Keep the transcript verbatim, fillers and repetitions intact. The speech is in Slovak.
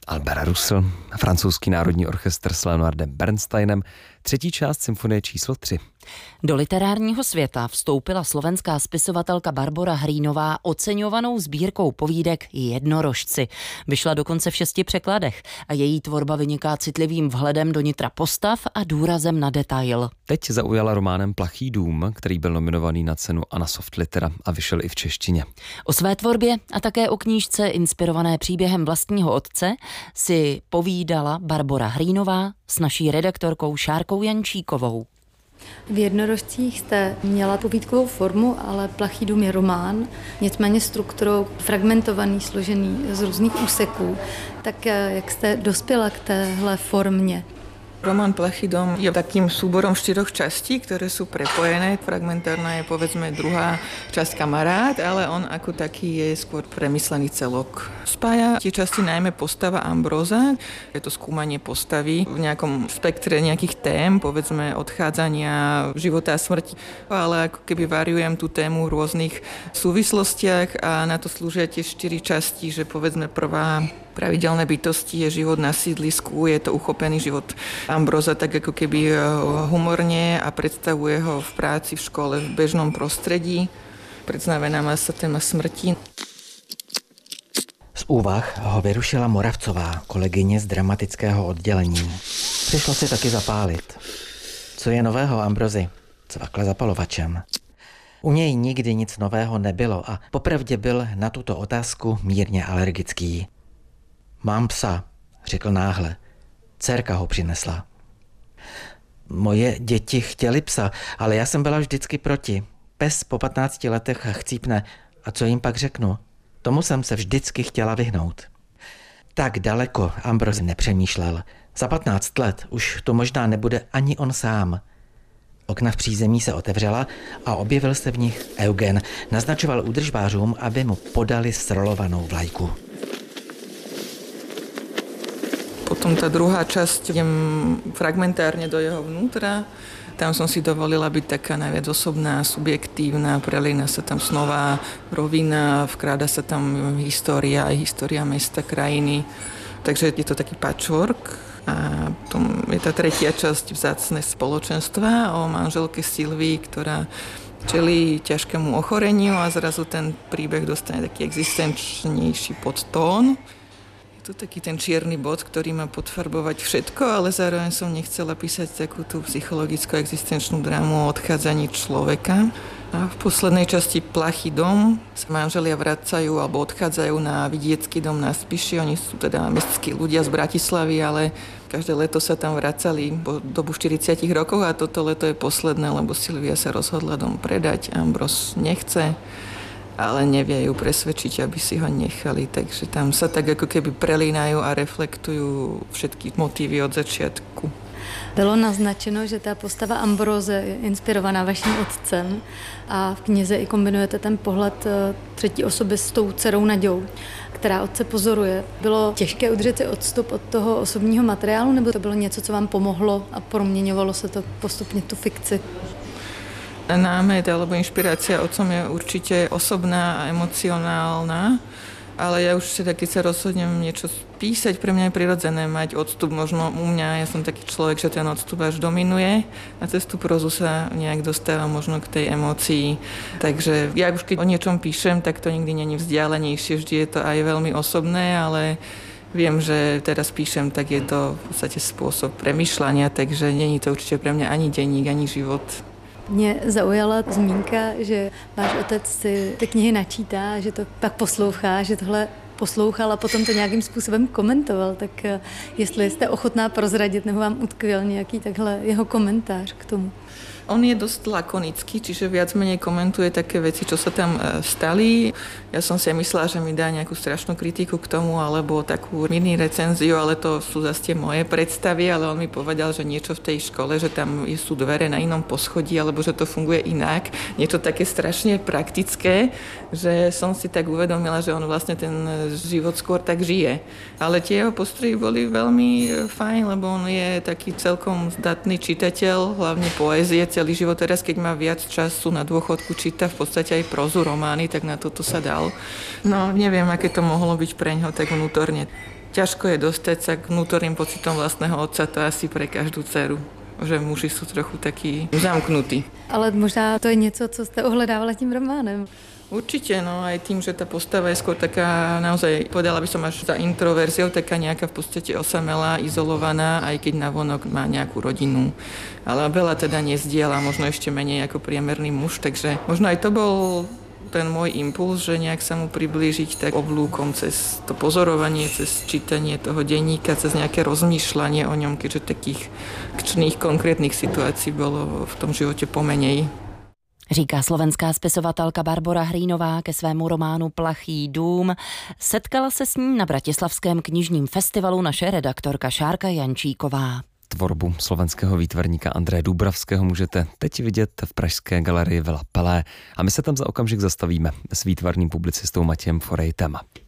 Albert Roussel, francouzský národní orchestr s Leonardem Bernsteinem, třetí část symfonie číslo tři. Do literárního světa vstoupila slovenská spisovatelka Barbora Hrínová oceňovanou sbírkou povídek Jednorožci. Vyšla dokonce v šesti překladech a její tvorba vyniká citlivým vhledem do nitra postav a důrazem na detail. Teď zaujala románem Plachý dům, který byl nominovaný na cenu Anna Softlitera a vyšel i v češtině. O své tvorbě a také o knížce inspirované příběhem vlastního otce si povídala Barbora Hrínová s naší redaktorkou Šárkou Jančíkovou. V Jednorožcích jste měla povídkovou formu, ale Plachý dům je román, nicméně strukturou fragmentovaný, složený z různých úseků. Tak jak jste dospěla k téhle formě? Román Plachý dom je takým súborom štyroch častí, ktoré sú prepojené. Fragmentárna je povedzme druhá časť Kamarát, ale on ako taký je skôr premyslený celok. Spája tie časti najmä postava Ambróza. Je to skúmanie postavy v nejakom spektre nejakých tém, povedzme odchádzania, života a smrti. Ale ako keby variujem tú tému v rôznych súvislostiach a na to slúžia tie štyri časti, že povedzme prvá pravidelné bytosti je život na sídlisku, je to uchopený život Ambróza tak ako keby humorne a predstavuje ho v práci, v škole, v bežnom prostredí. Predznavená má sa téma smrti. Z úvah ho vyrušila Moravcová, kolegyně z dramatického oddělení. Přišlo si taky zapálit. Co je nového, Ambrozi? Cvakla zapalovačem. U něj nikdy nic nového nebylo a popravdě byl na tuto otázku mírně alergický. Mám psa, řekl náhle. Dcerka ho přinesla. Moje děti chtěli psa, ale já jsem byla vždycky proti. Pes po patnácti letech chcípne. A co jim pak řeknu? Tomu jsem se vždycky chtěla vyhnout. Tak daleko Ambroz nepřemýšlel. Za patnáct let už to možná nebude ani on sám. Okna v přízemí se otevřela a objevil se v nich Eugen. Naznačoval údržbářům, aby mu podali srolovanou vlajku. Potom tá druhá časť, idem fragmentárne do jeho vnútra. Tam som si dovolila byť taká najviac osobná, subjektívna, prelína sa tam snová rovina, vkráda sa tam história, aj história mesta, krajiny. Takže je to taký patchwork. A potom je tá tretia časť Vzácne spoločenstva o manželke Silvii, ktorá čelí ťažkému ochoreniu a zrazu ten príbeh dostane taký existenčnejší podtón. To taký ten čierny bod, ktorý má podfarbovať všetko, ale zároveň som nechcela písať takú tú psychologicko-existenčnú drámu o odchádzaní človeka. A v poslednej časti Plachý dom sa manželia vracajú alebo odchádzajú na vidiecký dom na Spiši. Oni sú teda mestskí ľudia z Bratislavy, ale každé leto sa tam vracali po dobu štyridsiatich rokov a toto leto je posledné, lebo Silvia sa rozhodla dom predať, Ambroz nechce, ale nevie ju presvedčiť, aby si ho nechali. Takže tam sa tak ako keby prelínajú a reflektujú všetky motívy od začiatku. Bylo naznačeno, že ta postava Ambróze je inspirovaná vaším otcem a v knize i kombinujete ten pohled třetí osoby s tou dcerou Naďou, která otce pozoruje. Bylo těžké udržet si odstup od toho osobního materiálu, nebo to bylo něco, co vám pomohlo a proměňovalo se to postupně tu fikci? Námet alebo inšpirácia otcom je určite osobná a emocionálna, ale ja už teda, keď sa rozhodnem niečo písať, pre mňa je prirodzené mať odstup. Možno u mňa, ja som taký človek, že ten odstup až dominuje a cez tú prozu sa nejak dostáva možno k tej emócii. Takže ja už keď o niečom píšem, tak to nikdy není vzdialenejšie, vždy je to aj veľmi osobné, ale viem, že teraz píšem, tak je to v podstate spôsob premýšľania, takže není to určite pre mňa ani denník, ani život. Mě zaujala zmínka, že váš otec si ty knihy načítá, že to pak poslouchá, že tohle poslouchal a potom to nějakým způsobem komentoval. Tak jestli jste ochotná prozradit, nebo vám utkvěl nějaký takhle jeho komentář k tomu? On je dosť lakonický, čiže viac menej komentuje také veci, čo sa tam stali. Ja som si myslela, že mi dá nejakú strašnú kritiku k tomu, alebo takú mini recenziu, ale to sú zase tie moje predstavy, ale on mi povedal, že niečo v tej škole, že tam sú dvere na inom poschodí, alebo že to funguje inak. Niečo také strašne praktické, že som si tak uvedomila, že on vlastne ten život skôr tak žije. Ale tie jeho postrehy boli veľmi fajn, lebo on je taký celkom zdatný čitateľ, hlavne poézie, celý život. Teraz, keď má viac času na dôchodku, číta v podstate aj prózu, romány, tak na toto sa dal. No, neviem, aké to mohlo byť pre ňoho tak vnútorne. ťažko je dostať sa k vnútorným pocitom vlastného otca, to asi pre každú dceru. Že muži sú trochu takí zamknutí. Ale možná to je něco, co jste ohledávala tím románem. Určite, no aj tým, že tá postava je skôr taká, naozaj povedala by som až za introverziou, taká nejaká v podstate osamelá, izolovaná, aj keď navonok má nejakú rodinu. Ale veľa teda nezdieľa, možno ešte menej ako priemerný muž, takže možno aj to bol ten môj impuls, že nejak sa mu priblížiť tak oblúkom cez to pozorovanie, cez čítanie toho denníka, cez nejaké rozmýšľanie o ňom, keďže takých kčných konkrétnych situácií bolo v tom živote pomenej. Říká slovenská spisovatelka Barbora Hrýnová ke svému románu Plachý dům. Setkala se s ním na Bratislavském knižním festivalu naše redaktorka Šárka Jančíková. Tvorbu slovenského výtvarníka Andreje Dubravského můžete teď vidět v pražské galerii Villa Pelé a my se tam za okamžik zastavíme s výtvarným publicistou Matějem Forejtem.